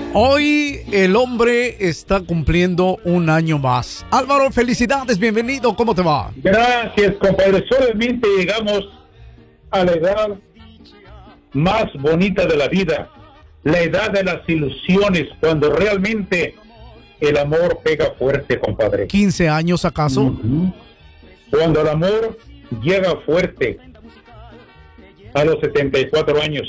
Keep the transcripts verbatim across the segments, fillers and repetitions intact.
Hoy el hombre está cumpliendo un año más. Álvaro, felicidades, bienvenido, ¿cómo te va? Gracias, compadre. Solamente llegamos a la edad más bonita de la vida, la edad de las ilusiones, cuando realmente el amor pega fuerte, compadre. ¿quince años acaso? Uh-huh. Cuando el amor llega fuerte a los setenta y cuatro años.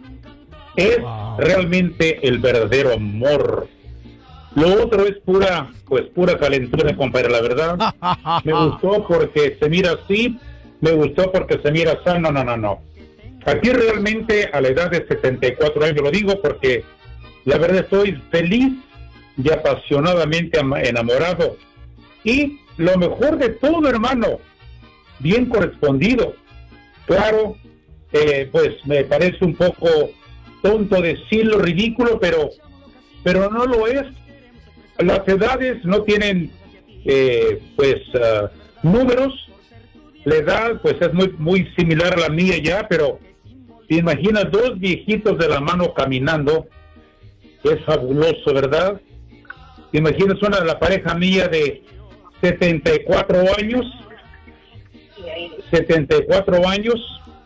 Es wow. Realmente el verdadero amor. Lo otro es pura, pues pura calentura, compadre, la verdad. Me gustó porque se mira así, me gustó porque se mira así. No, no, no, no. Aquí realmente a la edad de setenta y cuatro años, lo digo porque la verdad estoy feliz y apasionadamente enamorado. Y lo mejor de todo, hermano, bien correspondido. Claro, eh, pues me parece un poco tonto decirlo, ridículo, pero pero no lo es. Las edades no tienen eh, pues uh, números. La edad pues es muy muy similar a la mía ya, pero te imaginas dos viejitos de la mano caminando, es fabuloso, ¿verdad? Te imaginas una de la pareja mía de setenta y cuatro años, setenta y cuatro años.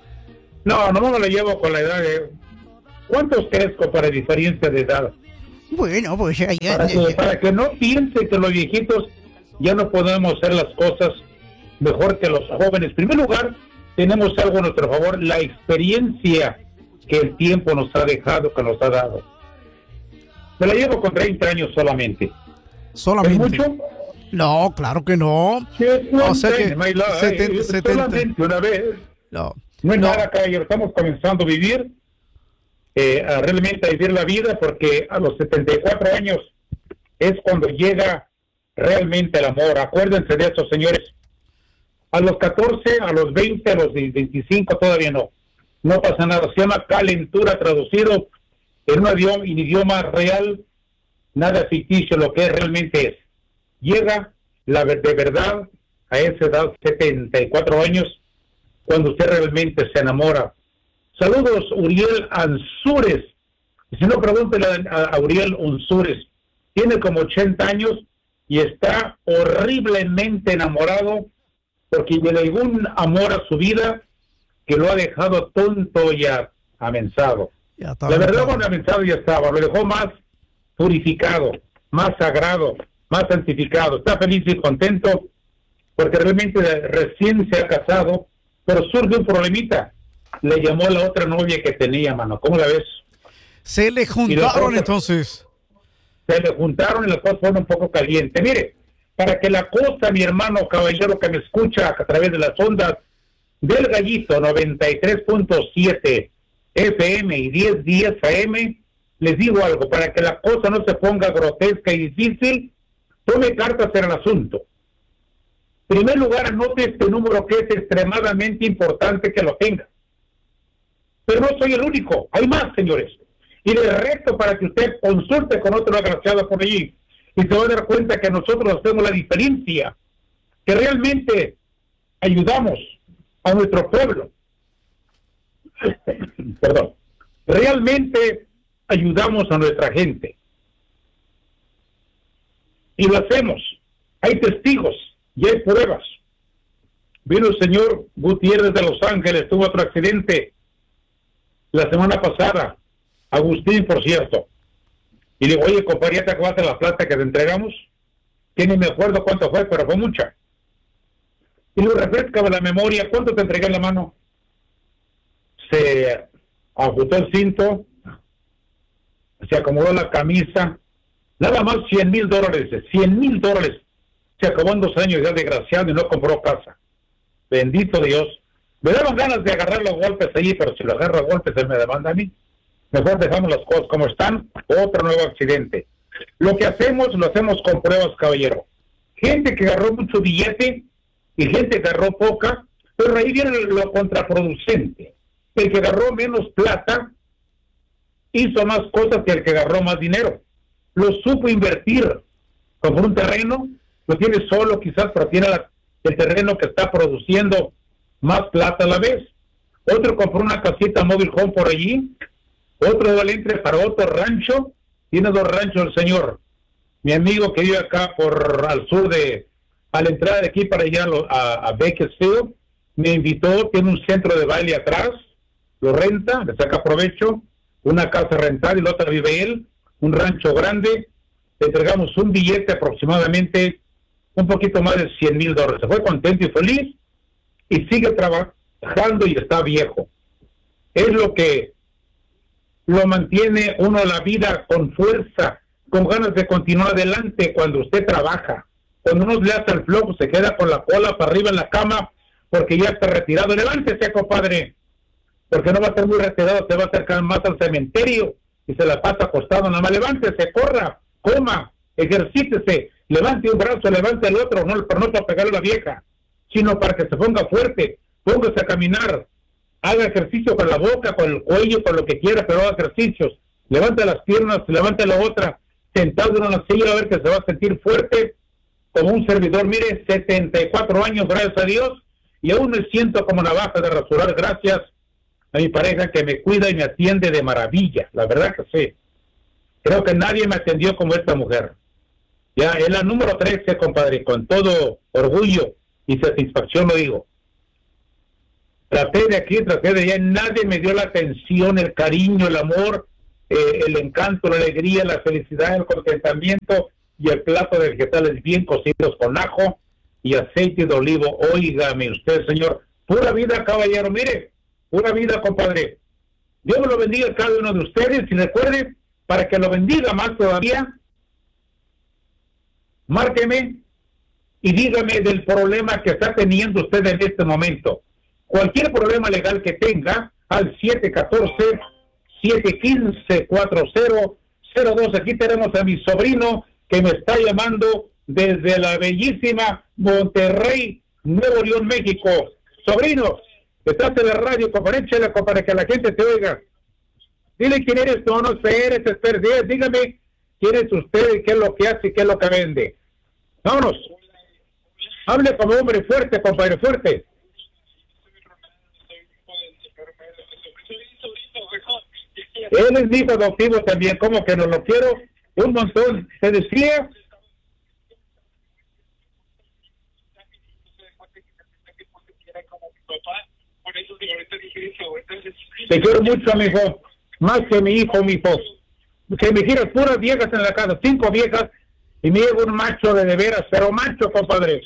No, no me la llevo con la edad de... ¿Cuántos crezco para diferencia de edad? Bueno, pues ya, ya, para, que, ya. para que no piense que los viejitos ya no podemos hacer las cosas mejor que los jóvenes. En primer lugar, tenemos algo a nuestro favor, la experiencia que el tiempo nos ha dejado, que nos ha dado. Me la llevo con treinta años solamente. ¿Solamente? ¿Es mucho? No, claro que no. Sí, O sea que setenta, setenta. Solamente una vez. No, no es no. nada, caballero. Estamos comenzando a vivir. Eh, a realmente a vivir la vida, porque a los setenta y cuatro años es cuando llega realmente el amor. Acuérdense de eso, señores. A los catorce, a los veinte, a los veinticinco todavía no. No pasa nada. Se llama calentura, traducido en un idioma, en idioma real, nada ficticio, lo que realmente es. Llega la de verdad a esa edad, setenta y cuatro años, cuando usted realmente se enamora. Saludos, Uriel Ansúrez. Si no, pregúntele a, a Uriel Ansúrez. Tiene como ochenta años y está horriblemente enamorado porque le llegó un amor a su vida que lo ha dejado tonto y amensado. La verdad, cuando amensado ya estaba, lo dejó más purificado, más sagrado, más santificado. Está feliz y contento porque realmente recién se ha casado, pero surge un problemita. Le llamó a la otra novia que tenía, mano. ¿Cómo la ves? Se le juntaron cosas, entonces. Se le juntaron y las cosas fueron un poco calientes. Mire, para que la cosa, mi hermano caballero que me escucha a través de las ondas del Gallito noventa y tres punto siete F M y diez diez A M, les digo algo, para que la cosa no se ponga grotesca y difícil, tome cartas en el asunto. En primer lugar, anote este número que es extremadamente importante que lo tenga. Pero no soy el único, hay más, señores. Y les reto para que usted consulte con otro agraciado por allí y se va a dar cuenta que nosotros hacemos la diferencia, que realmente ayudamos a nuestro pueblo. Perdón. Realmente ayudamos a nuestra gente. Y lo hacemos. Hay testigos y hay pruebas. Vino el señor Gutiérrez de Los Ángeles, tuvo otro accidente la semana pasada, Agustín, por cierto, y le digo, oye, compadre, ¿ya te acuerdas de la plata que te entregamos? Que ni me acuerdo cuánto fue, pero fue mucha. Y lo refrescaba la memoria, ¿cuánto te entregué en la mano? Se ajustó el cinto, se acomodó la camisa, nada más cien mil dólares, cien mil dólares, se acabó en dos años ya desgraciado y no compró casa. Bendito Dios. Me daban ganas de agarrar los golpes allí, pero si lo agarro a golpes, él me demanda a mí. Mejor dejamos las cosas como están, otro nuevo accidente. Lo que hacemos, lo hacemos con pruebas, caballero. Gente que agarró mucho billete y gente que agarró poca, pero ahí viene lo contraproducente. El que agarró menos plata hizo más cosas que el que agarró más dinero. Lo supo invertir. Compró un terreno, lo tiene solo quizás, pero tiene la, el terreno que está produciendo más plata a la vez. Otro compró una casita móvil home por allí, otro valiente para otro rancho Tiene dos ranchos el señor. Mi amigo que vive acá por al sur de, a la entrada de aquí para allá a, a Bakersfield, me invitó, tiene un centro de baile atrás, lo renta, le saca provecho, una casa rentada y la otra vive él, un rancho grande, le entregamos un billete aproximadamente un poquito más de cien mil dólares. Se fue contento y feliz y sigue trabajando y está viejo. Es lo que lo mantiene uno la vida con fuerza, con ganas de continuar adelante cuando usted trabaja. Cuando uno le hace el flojo, se queda con la cola para arriba en la cama porque ya está retirado. Levántese, compadre, porque no va a estar muy retirado, se va a acercar más al cementerio y se la pasa acostado. Nada más levántese, corra, coma, ejercítese, levante un brazo, levante el otro, no, pero no para pegarle a la vieja, sino para que se ponga fuerte, póngase a caminar, haga ejercicio con la boca, con el cuello, con lo que quiera, pero haga ejercicios, levante las piernas, levante la otra, sentado en una silla, a ver que se va a sentir fuerte, como un servidor. Mire, setenta y cuatro años, gracias a Dios, y aún me siento como navaja de rasurar, gracias a mi pareja que me cuida y me atiende de maravilla, la verdad que sí. Creo que nadie me atendió como esta mujer. Ya, es la número trece, compadre, con todo orgullo y satisfacción lo digo. Traté de aquí, traté de allá, nadie me dio la atención, el cariño, el amor, eh, el encanto, la alegría, la felicidad, el contentamiento y el plato de vegetales bien cocidos con ajo y aceite de olivo. Óigame usted, señor, pura vida, caballero, mire, pura vida, compadre. Dios me lo bendiga a cada uno de ustedes y recuerde, para que lo bendiga más todavía, márqueme y dígame del problema que está teniendo usted en este momento. Cualquier problema legal que tenga, al siete uno cuatro, siete uno cinco, cuatro cero cero dos. Aquí tenemos a mi sobrino que me está llamando desde la bellísima Monterrey, Nuevo León, México. Sobrino, estás en la radio, compadre, para que la gente te oiga. Dile quién eres tú, no sé, eres Esther Díaz, dígame quién es usted, qué es lo que hace y qué es lo que vende. Vámonos. Hable como hombre fuerte, compadre, fuerte. Él es mi hijo adoptivo también, como que no lo quiero un montón. Se decía... Te quiero mucho, amigo. Más que mi hijo, mi hijo. Que me giras puras viejas en la casa, cinco viejas, y me llevo un macho de de veras, pero macho, compadre.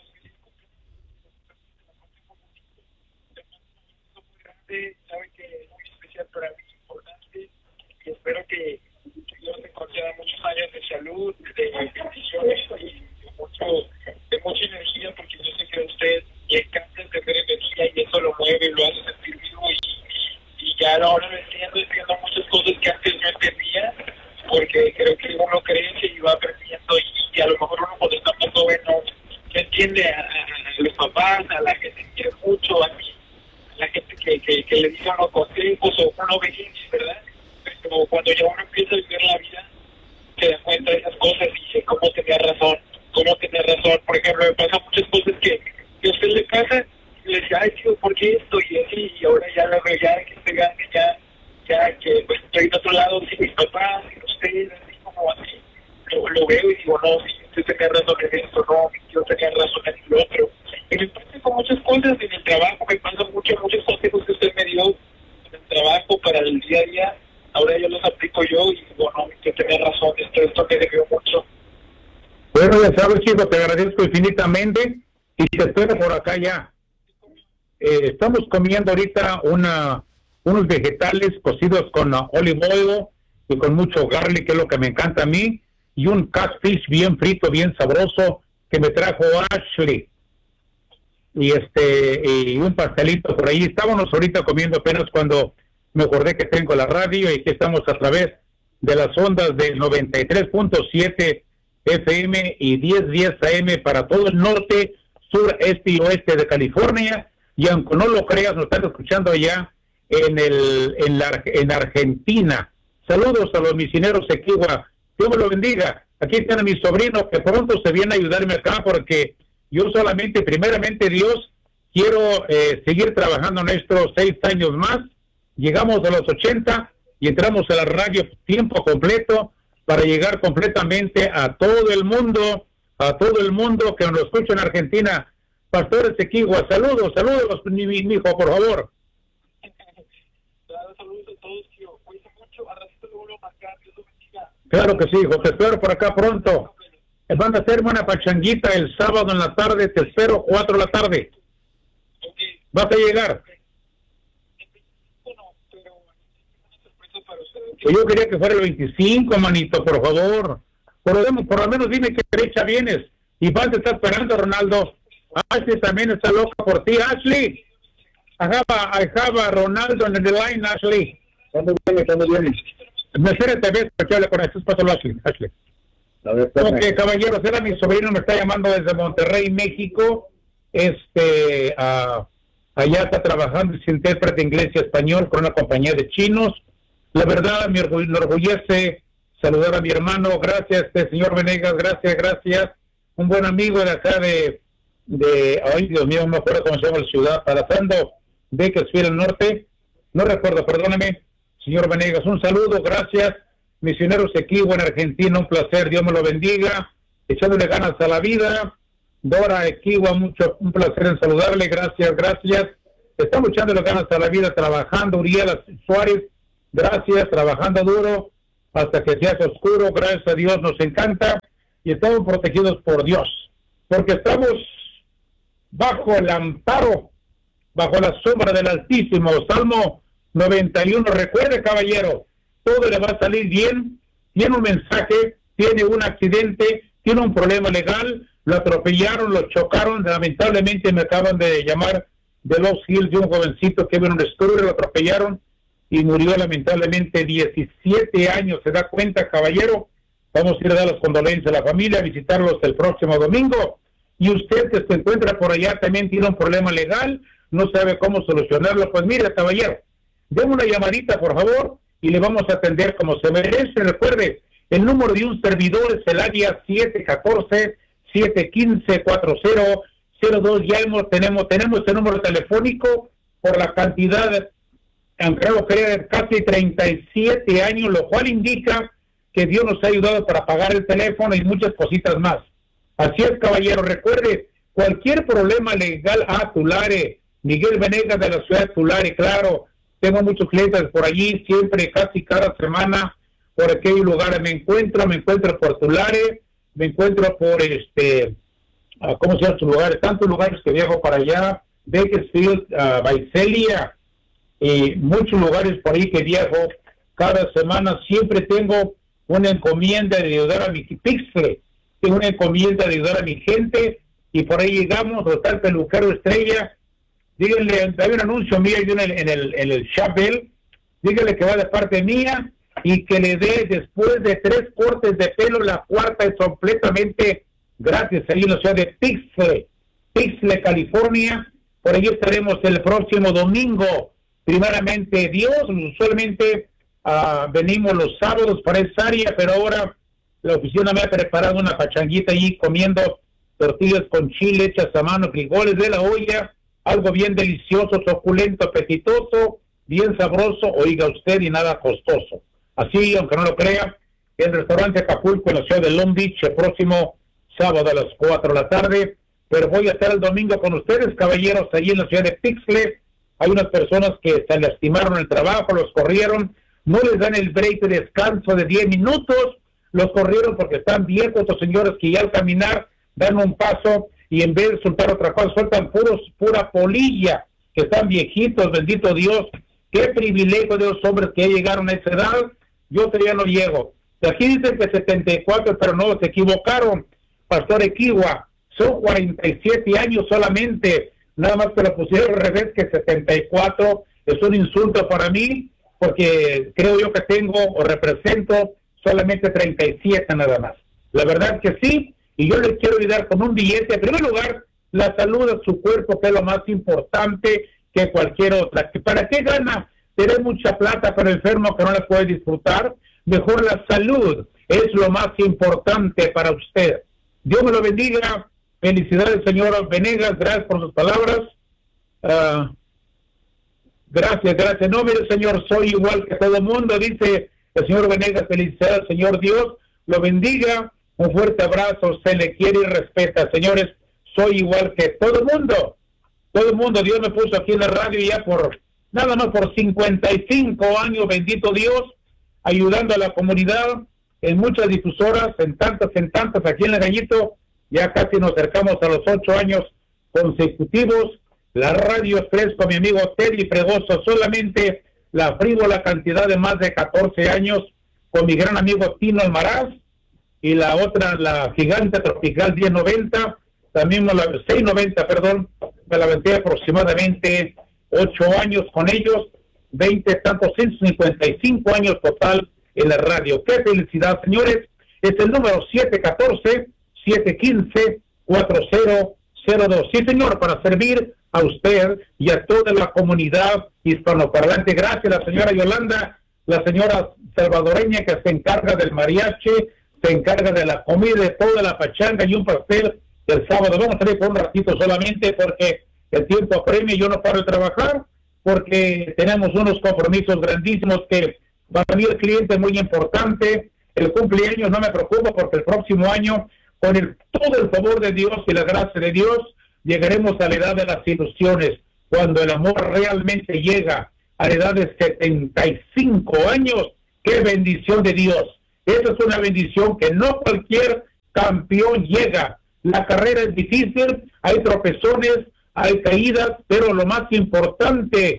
Sabe que es muy especial para mí, importante, y espero que Dios te conceda muchos años de salud, de bendiciones y de, mucho, de mucha energía, porque yo sé que a usted le encanta tener energía y eso lo mueve, lo hace sentir vivo, y, y ya ahora lo entiendo, entiendo muchas cosas que antes no entendía, porque creo que uno crece y va aprendiendo, y, y a lo mejor uno cuando está más joven no entiende a, a, a los papás, a la gente que quiere mucho, a mí, la gente que, que, que le dice unos consejos o uno obediencia, ¿verdad? Pero cuando ya uno empieza a vivir la vida, se da cuenta de esas cosas y dice cómo tenía razón, cómo tenía razón. Por ejemplo, me pasan muchas cosas que, que a usted le pasa y le dice, ay, tío, ¿por qué esto? Y así, y ahora ya la veo, ya que estoy grande, ya, ya que pues estoy de otro lado, sin mis papás, sin ustedes, así como así, lo, lo veo y digo, no, si usted tenía razón en esto, no, yo tenía razón en el otro. Y me pasa con muchas cosas en el trabajo, me pasan muchos, muchos consejos que usted me dio en el trabajo para el día a día, ahora yo los aplico yo y digo, no, yo tenía razón, esto, esto me debió mucho. Bueno, ya sabes, chico, te agradezco infinitamente y te espero por acá ya. Eh, estamos comiendo ahorita una unos vegetales cocidos con uh, olive oil y con mucho garlic, que es lo que me encanta a mí, y un catfish bien frito, bien sabroso, que me trajo Ashley. Y este y un pastelito por ahí. Estábamos ahorita comiendo apenas cuando me acordé que tengo la radio y que estamos a través de las ondas de noventa y tres punto siete F M y diez diez A M para todo el norte, sur, este y oeste de California. Y aunque no lo creas, nos están escuchando allá en el en la en Argentina. Saludos a los misioneros de Equigua. Dios me lo bendiga. Aquí tiene mi sobrino que pronto se viene a ayudarme acá porque yo solamente, primeramente Dios, quiero eh, seguir trabajando en estos seis años más. Llegamos a los ochenta y entramos a la radio tiempo completo para llegar completamente a todo el mundo, a todo el mundo que nos escucha en Argentina. Pastor Ezequiel, saludos, saludos, mi, mi hijo, por favor. Saludos a todos, tío. Cuídense mucho. A ratito lo vuelvo a marcar. Dios los bendiga. Claro que sí, hijo. Te espero por acá pronto. Van a hacerme una pachanguita el sábado en la tarde. Te espero cuatro de la tarde. Okay. ¿Vas a llegar? Bueno, pero una sorpresa para ustedes. Pues yo quería que fuera el veinticinco, manito, por favor. Por lo menos, por lo menos dime qué fecha vienes. Y Iván te está esperando, Ronaldo. Ashley también está loca por ti. Ashley. I have a, I have a Ronaldo en el line, Ashley. ¿Cuándo viene? ¿Cuándo viene? Me espérate, ves, para que hable con eso. Pásalo, Ashley. Ashley. Ok, caballeros, era mi sobrino, me está llamando desde Monterrey, México. Este, uh, allá está trabajando, es intérprete inglés y español con una compañía de chinos. La verdad, me enorgullece saludar a mi hermano. Gracias, este señor Venegas, gracias, gracias. Un buen amigo de acá de, de ay, Dios mío, no me acuerdo cómo se llama la ciudad, Parafando, Bakersfield al norte. No recuerdo, perdóname, señor Venegas. Un saludo, gracias. Misioneros Equivo en Argentina, un placer, Dios me lo bendiga. Echándole ganas a la vida. Dora Equiwa, mucho, un placer en saludarle, gracias, gracias. Estamos echándole ganas a la vida, trabajando. Uriel Suárez, gracias, trabajando duro hasta que se hace oscuro, gracias a Dios, nos encanta. Y estamos protegidos por Dios, porque estamos bajo el amparo, bajo la sombra del Altísimo. Salmo noventa y uno, recuerde, caballero, todo le va a salir bien. Tiene un mensaje, tiene un accidente, tiene un problema legal, lo atropellaron, lo chocaron, lamentablemente me acaban de llamar de Los Hills de un jovencito que vino un scooter, lo atropellaron y murió lamentablemente, diecisiete años, ¿se da cuenta, caballero? Vamos a ir a dar las condolencias a la familia, a visitarlos el próximo domingo. Y usted que se encuentra por allá también tiene un problema legal, no sabe cómo solucionarlo, pues mire, caballero, déme una llamadita, por favor, y le vamos a atender como se merece. Recuerde, el número de un servidor es el área siete uno cuatro, siete uno cinco, cuatro cero cero dos. Ya hemos, tenemos, tenemos el número telefónico por la cantidad, aunque no lo crea, casi treinta y siete años, lo cual indica que Dios nos ha ayudado para pagar el teléfono y muchas cositas más. Así es, caballero, recuerde, cualquier problema legal a Tulare, Miguel Venegas de la ciudad de Tulare, claro, tengo muchos clientes por allí, siempre, casi cada semana, por aquellos lugares me encuentro, me encuentro por Tulare, me encuentro por, este, uh, ¿cómo se llaman sus lugares? Tantos lugares que viajo para allá, Bakersfield, uh, Visalia, y muchos lugares por ahí que viajo cada semana. Siempre tengo una encomienda de ayudar a mi Pixel, tengo una encomienda de ayudar a mi gente, y por ahí llegamos, está el peluquero estrella. Díganle, hay un anuncio mío en el, en el, en el Chapel, díganle que va de parte mía y que le dé después de tres cortes de pelo, la cuarta es completamente gratis, ahí en la ciudad de Pixley, Pixley, California. Por ahí estaremos el próximo domingo, primeramente Dios. Usualmente uh, venimos los sábados para esa área, pero ahora la oficina me ha preparado una pachanguita allí comiendo tortillas con chile hechas a mano, frijoles de la olla, algo bien delicioso, suculento, apetitoso, bien sabroso, oiga usted, y nada costoso. Así, aunque no lo crea, el restaurante Acapulco en la ciudad de Long Beach, el próximo sábado a las cuatro de la tarde, pero voy a estar el domingo con ustedes, caballeros, allí en la ciudad de Pixley. Hay unas personas que se lastimaron el trabajo, los corrieron, no les dan el break de descanso de diez minutos, los corrieron porque están viejos, estos señores que ya al caminar dan un paso y en vez de soltar otra cosa, sueltan puros, pura polilla, que están viejitos, bendito Dios. Qué privilegio de los hombres que ya llegaron a esa edad. Yo todavía no llego. De aquí dicen que setenta y cuatro, pero no, se equivocaron, Pastor Equiwa, son cuarenta y siete años solamente, nada más que lo pusieron al revés, que setenta y cuatro, es un insulto para mí, porque creo yo que tengo o represento solamente treinta y siete nada más. La verdad que sí, y yo les quiero ayudar con un billete. En primer lugar, la salud de su cuerpo, que es lo más importante que cualquier otra. ¿Para qué gana tener mucha plata para el enfermo que no la puede disfrutar? Mejor la salud es lo más importante para usted. Dios me lo bendiga. Felicidades, señor Venegas, gracias por sus palabras. Uh, gracias, gracias. No, mire, señor, soy igual que todo el mundo, dice El señor Venegas, felicidades, Señor Dios lo bendiga. Un fuerte abrazo, se le quiere y respeta. Señores, soy igual que todo el mundo. Todo el mundo, Dios me puso aquí en la radio ya por, nada más por cincuenta y cinco años, bendito Dios, ayudando a la comunidad en muchas difusoras, en tantas, en tantas, aquí en el Gallito, ya casi nos acercamos a los ocho años consecutivos. La radio Fresco, mi amigo Teddy Fregoso, solamente la frívola cantidad de más de catorce años con mi gran amigo Tino Almaraz, y la otra, la Gigante Tropical diez noventa, también la seiscientos noventa, perdón, me la aventé aproximadamente ocho años con ellos, veinte, tantos, ciento cincuenta y cinco años total en la radio. ¡Qué felicidad, señores! Es el número siete uno cuatro, siete uno cinco, cuatro cero cero dos. Sí, señor, para servir a usted y a toda la comunidad hispanoparlante. Gracias a la señora Yolanda, la señora salvadoreña que se encarga del mariachi, se encarga de la comida, de toda la pachanga y un pastel el sábado. Vamos a ir por un ratito solamente porque el tiempo apremia y yo no paro de trabajar porque tenemos unos compromisos grandísimos que para mí el cliente es muy importante. El cumpleaños no me preocupa porque el próximo año, con el, todo el favor de Dios y la gracia de Dios, llegaremos a la edad de las ilusiones, cuando el amor realmente llega a la edad de setenta y cinco años. ¡Qué bendición de Dios! Esa es una bendición que no cualquier campeón llega. La carrera es difícil, hay tropezones, hay caídas, pero lo más importante,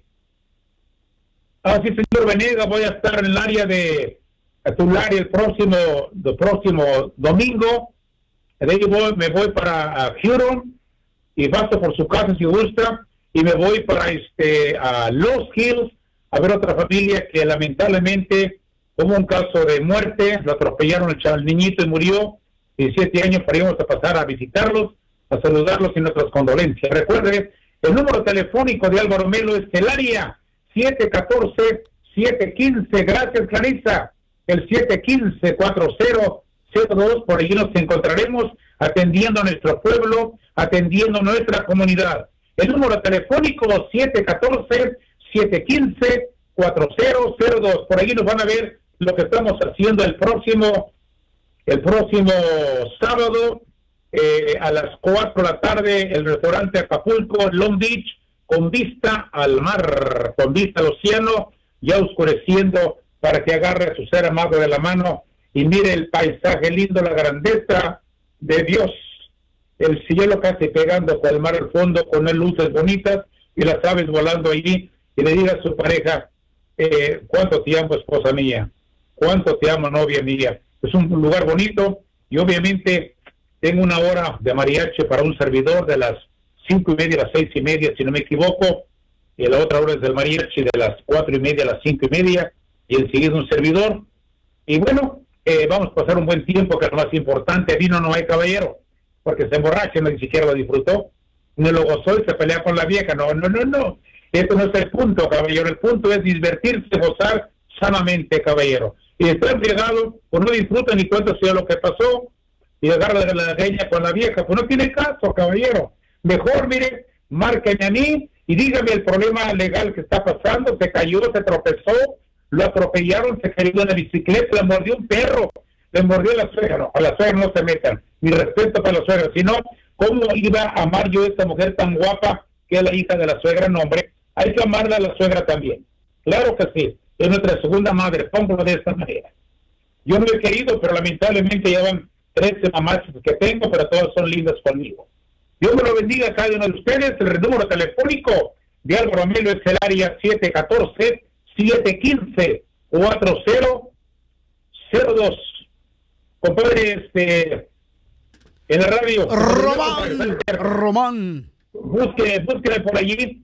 así señor Venegas, voy a estar en el área de Tulare el próximo, el próximo domingo. De ahí voy, me voy para Huron y paso por su casa si gusta, y me voy para este a Los Hills a ver otra familia que lamentablemente hubo un caso de muerte, lo atropellaron el, chaval, el niñito y murió, diecisiete años, para irnos a pasar a visitarlos, a saludarlos y nuestras condolencias. Recuerde, el número telefónico de Álvaro Melo es el área siete uno cuatro, siete uno cinco, gracias Clarisa, el siete uno cinco, cuatro cero cero dos, por allí nos encontraremos atendiendo a nuestro pueblo, atendiendo a nuestra comunidad. El número telefónico siete uno cuatro, siete uno cinco, cuatro cero cero dos, por allí nos van a ver lo que estamos haciendo el próximo el próximo sábado eh, a las cuatro de la tarde, el restaurante Acapulco, Long Beach, con vista al mar, con vista al océano, ya oscureciendo, para que agarre a su ser amado de la mano y mire el paisaje lindo, la grandeza de Dios, el cielo casi pegando con el mar al fondo, con las luces bonitas y las aves volando allí, y le diga a su pareja, eh, cuánto te amo, esposa mía, cuánto te amo, novia mía. Es un lugar bonito y obviamente tengo una hora de mariachi para un servidor de las cinco y media a las seis y media, si no me equivoco, y la otra hora es del mariachi de las cuatro y media a las cinco y media, y enseguida un servidor. Y bueno, eh, vamos a pasar un buen tiempo, que es lo más importante. Vino no hay caballero, porque se emborracha, ni siquiera lo disfrutó, no lo gozó y se pelea con la vieja. No, no, no, no. Esto no es el punto, caballero. El punto es divertirse, gozar sanamente, caballero. Y está embriagado, pues no disfruta ni cuenta sea lo que pasó, y agarra de la leña con la vieja. Pues no tiene caso, caballero. Mejor, mire, márqueme a mí y dígame el problema legal que está pasando. Se cayó, se tropezó, lo atropellaron, se cayó en la bicicleta, le mordió un perro, le mordió la suegra. No, a la suegra no se metan, mi respeto para la suegra. Si no, ¿cómo iba a amar yo a esta mujer tan guapa que es la hija de la suegra? No, hombre, hay que amarla a la suegra también. Claro que sí, es nuestra segunda madre, póngalo de esta manera. Yo no he querido, pero lamentablemente ya van trece mamás que tengo, pero todas son lindas conmigo. Dios me lo bendiga a cada uno de ustedes. El número telefónico de Álvaro Melo es el área siete uno cuatro, siete uno cinco, cuatro cero cero dos. Compadre, este, en la radio. Román, Román. Busque, búsqueme por allí.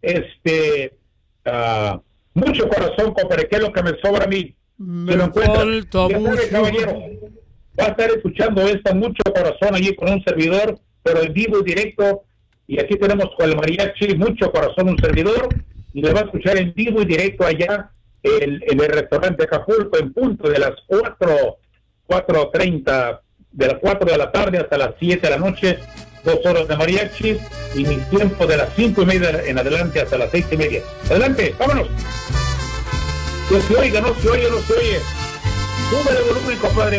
Este, uh, mucho corazón, compadre, que es lo que me sobra a mí. Me Se lo encuentra. falta Ya sabe, mucho. caballero, va a estar escuchando esta mucho corazón allí con un servidor, pero en vivo y directo. Y aquí tenemos con el mariachi, mucho corazón, un servidor, y le va a escuchar en vivo y directo allá en, en el restaurante Acapulco, en punto de las cuatro, cuatro treinta, de las cuatro de la tarde hasta las siete de la noche, dos horas de mariachi, y mi tiempo de las cinco y media en adelante hasta las seis y media. Adelante, vámonos. Que se oiga, no se oye, no se oye. Sube el volumen, compadre.